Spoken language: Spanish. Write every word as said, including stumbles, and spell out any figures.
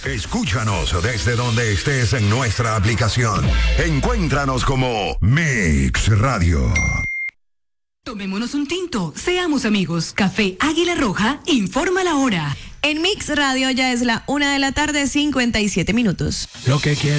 Escúchanos desde donde estés en nuestra aplicación. Encuéntranos como Mix Radio. Tomémonos un tinto, seamos amigos. Café Águila Roja informa la hora. En Mix Radio ya es la una de la tarde, cincuenta y siete minutos. Lo que quiero